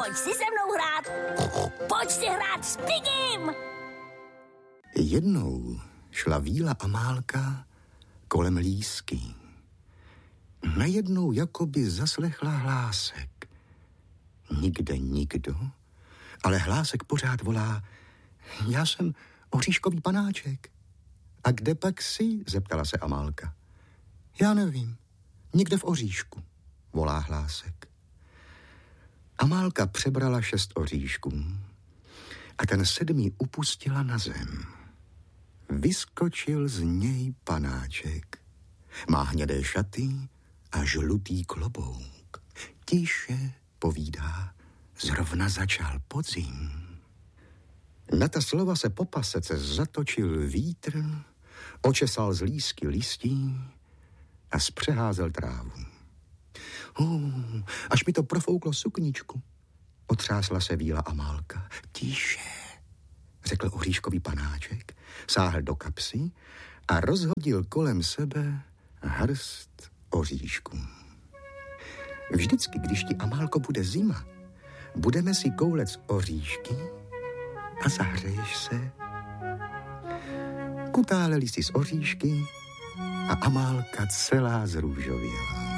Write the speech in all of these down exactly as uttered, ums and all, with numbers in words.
Pojď si se mnou hrát. Pojď si hrát s Pigim. Jednou šla Víla Amálka kolem lísky. Najednou jakoby zaslechla hlásek. Nikde nikdo, ale hlásek pořád volá: já jsem oříškový panáček. A kde pak jsi? Zeptala se Amálka. Já nevím, někde v oříšku, volá hlásek. Amálka přebrala šest oříšků a ten sedmý upustila na zem. Vyskočil z něj panáček. Má hnědé šaty a žlutý klobouk. Tiše povídá, zrovna začal podzim. Na ta slova se po pasece zatočil vítr, očesal z lísky listí a zpřeházel trávu. Uh, až mi to profouklo sukničku, otřásla se Víla Amálka. Tiše, řekl oříškový panáček, sáhl do kapsy a rozhodil kolem sebe hrst oříšků. Vždycky, když ti, Amálko, bude zima, budeme si koulet z oříšky a zahřeješ se. Kutáleli si z oříšky a Amálka celá zrůžověla.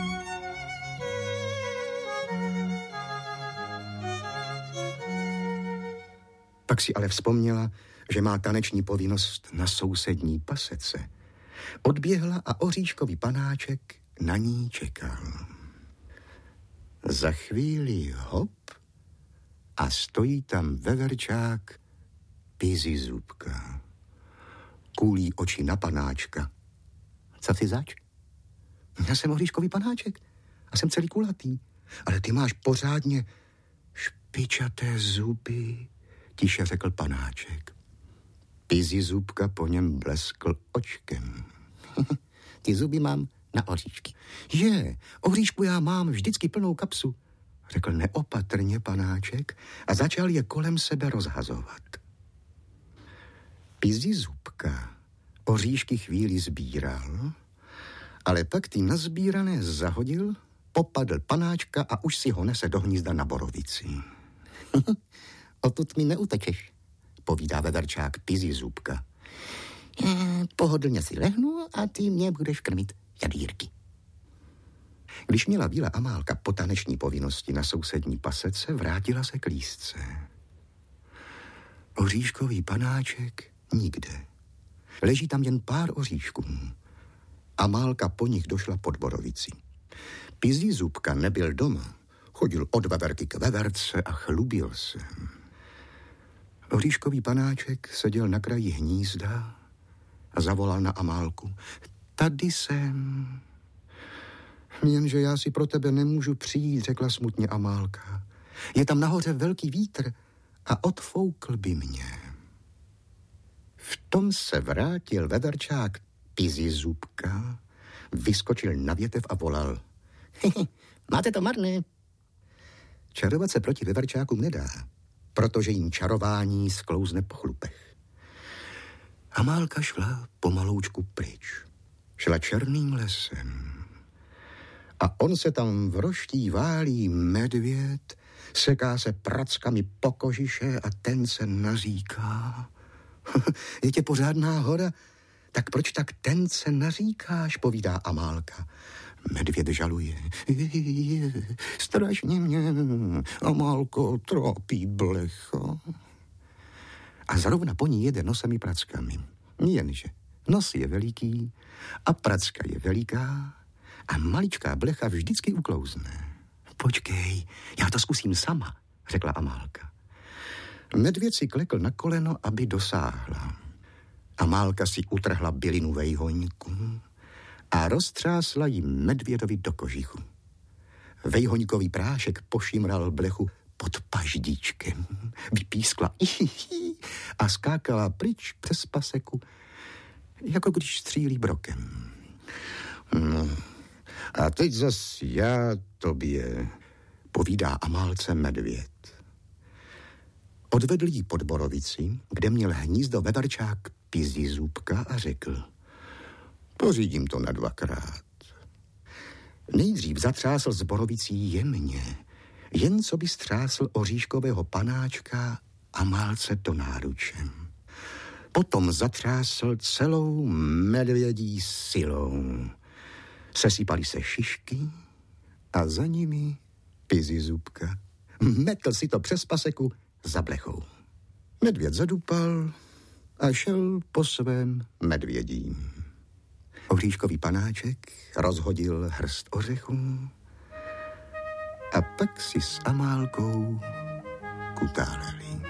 Pak si ale vzpomněla, že má taneční povinnost na sousední pasece. Odběhla a oříškový panáček na ní čekal. Za chvíli hop a stojí tam veverčák Pizzi Zubka. Kůlí oči na panáčka. Co ty zač? Já jsem oříškový panáček a jsem celý kulatý, ale ty máš pořádně špičaté zuby, tiše řekl panáček. Pizzi Zubka po něm bleskl očkem. Ty zuby mám na oříšky. Je, oříšku já mám vždycky plnou kapsu, řekl neopatrně panáček a začal je kolem sebe rozhazovat. Pizzi Zubka oříšky chvíli sbíral, ale pak ty nazbírané zahodil, popadl panáčka a už si ho nese do hnízda na borovici. Odtud mi neutečeš, povídá veverčák Pizzi Zubka. Pohodlně si lehnu a ty mě budeš krmit jadýrky. Když měla Víla Amálka po taneční povinnosti na sousední pasece, vrátila se k lísce. Oříškový panáček nikde. Leží tam jen pár oříšků. Amálka po nich došla pod borovici. Pizzi Zubka nebyl doma. Chodil od veverky k veverce a chlubil se. Oříškový panáček seděl na kraji hnízda a zavolal na Amálku. Tady jsem. Jenže já si pro tebe nemůžu přijít, řekla smutně Amálka. Je tam nahoře velký vítr a odfoukl by mě. V tom se vrátil veverčák Pizzi Zubka, vyskočil na větev a volal. Máte to marné. Čarovat se proti veverčákům nedá, protože jim čarování sklouzne po chlupech. Amálka šla pomaloučku pryč. Šla černým lesem. A on se tam vroští válí medvěd, seká se prackami po kožiše a ten se naříká. Je tě pořádná hora, tak proč tak ten se naříkáš, povídá Amálka. Medvěd žaluje. Strašně mě, Amálko, trápí blecho. A zrovna po ní jede nosem i prackami. Jenže nos je veliký a pracka je veliká a maličká blecha vždycky uklouzne. Počkej, já to zkusím sama, řekla Amálka. Medvěd si klekl na koleno, aby dosáhla. Amálka si utrhla bylinu vejhoňku a roztřásla jí medvědovi do kožichu. Vejhoňkový prášek pošimral blechu pod paždíčkem. Vypískla ihihi a skákala pryč přes paseku, jako když střílí brokem. No, a teď zas já tobě, povídá Amálce medvěd. Odvedl jí pod borovici, kde měl hnízdo veverčák Pizzi Zubka a řekl. Pořídím to na dvakrát. Nejdřív zatřásl s borovicí jemně jen co by střásl oříškového panáčka Amálce do náruče. Potom zatřásl celou medvědí silou. Sesypaly se šišky a za nimi Pizi Zubka. Metl si to přes paseku za blechou. Medvěd zadupal a šel po svém medvědím. Oříškový panáček rozhodil hrst ořechů a pak si s Amálkou kutáleli.